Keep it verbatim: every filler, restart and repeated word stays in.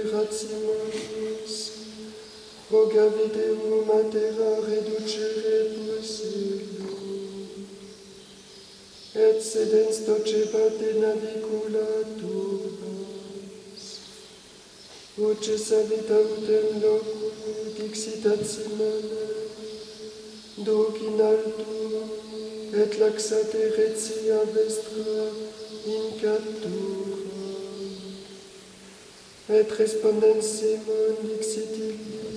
gratiamus, rogavi Deum matera reducere possilum, et sedens docebate navicula turbas, voce salita utem locum dixitat Simone, duc in alto, et laxate retia vestra in captura. Et respondens Simon dixit illi,